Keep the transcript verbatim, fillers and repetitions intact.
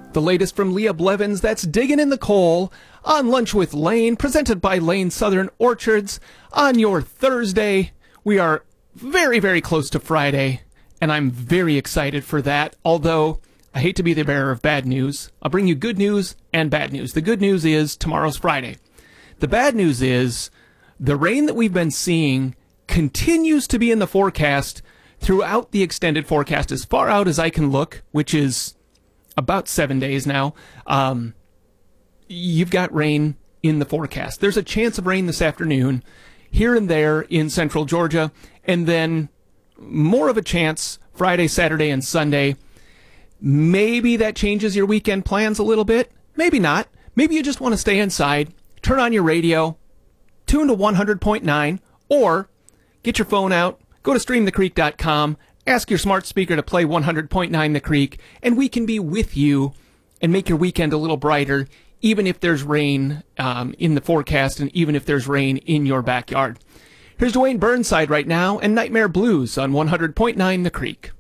The latest from Leah Blevins, that's Digging in the Coal, on Lunch with Lane, presented by Lane Southern Orchards, on your Thursday. We are very, very close to Friday, and I'm very excited for that, although I hate to be the bearer of bad news. I'll bring you good news and bad news. The good news is tomorrow's Friday. The bad news is the rain that we've been seeing continues to be in the forecast throughout the extended forecast as far out as I can look, which is about seven days now. Um, you've got rain in the forecast. There's a chance of rain this afternoon here and there in central Georgia, and then more of a chance Friday, Saturday, and Sunday. Maybe that changes your weekend plans a little bit. Maybe not. Maybe you just want to stay inside, turn on your radio, tune to one hundred point nine, or get your phone out, go to stream the creek dot com, ask your smart speaker to play one hundred point nine The Creek, and we can be with you and make your weekend a little brighter, even if there's rain um, in the forecast and even if there's rain in your backyard. Here's Dwayne Burnside right now and Nightmare Blues on one hundred point nine The Creek.